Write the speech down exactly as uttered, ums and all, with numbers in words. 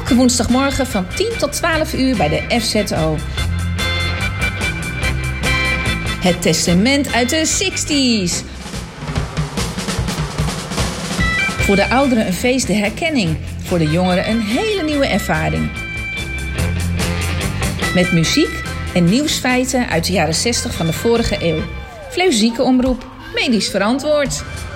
Elke woensdagmorgen van tien tot twaalf uur bij de F Z O. Het testament uit de zestig's. Voor de ouderen een feest de herkenning. Voor de jongeren een hele nieuwe ervaring. Met muziek en nieuwsfeiten uit de jaren zestig van de vorige eeuw. Vleugzieke omroep, medisch verantwoord.